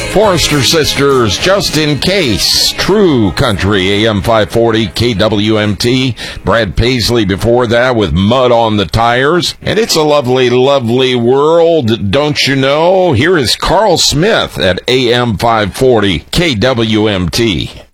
Forrester Sisters, Just in Case, True Country, AM 540, KWMT. Brad Paisley before that with Mud on the Tires. And it's a lovely, lovely world, don't you know? Here is Carl Smith at AM 540, KWMT.